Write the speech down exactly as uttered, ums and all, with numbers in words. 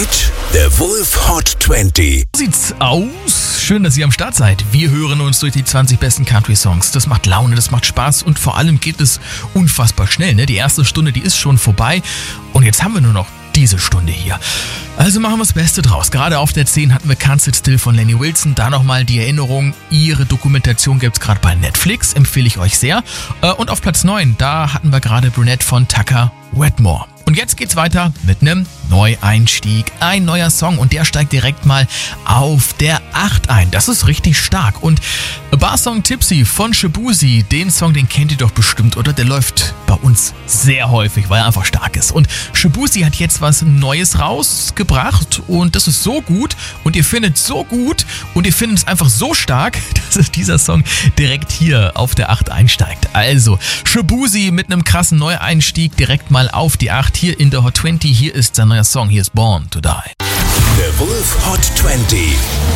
mit der Wolf Hot zwanzig. So sieht's aus. Schön, dass ihr am Start seid. Wir hören uns durch die zwanzig besten Country-Songs. Das macht Laune, das macht Spaß und vor allem geht es unfassbar schnell. Ne? Die erste Stunde, die ist schon vorbei und jetzt haben wir nur noch diese Stunde hier. Also machen wir das Beste draus. Gerade auf der zehn hatten wir Can't Sit Still von Lenny Wilson. Da nochmal die Erinnerung, ihre Dokumentation gibt es gerade bei Netflix, empfehle ich euch sehr. Und auf Platz neun, da hatten wir gerade Brunette von Tucker Wetmore. Und jetzt geht's weiter mit einem Neueinstieg. Ein neuer Song und der steigt direkt mal auf der acht ein. Das ist richtig stark. Und Barsong Tipsy von Shaboozey, den Song, den kennt ihr doch bestimmt, oder? Der läuft bei uns sehr häufig, weil er einfach stark ist. Und Shaboozey hat jetzt was Neues rausgebracht und das ist so gut und ihr findet es so gut und ihr findet es einfach so stark, dass dieser Song direkt hier auf der acht einsteigt. Also Shaboozey mit einem krassen Neueinstieg direkt mal auf die acht hier in der Hot zwanzig. Hier ist sein neuer Song, hier ist Born to Die. Der Wolf Hot zwanzig.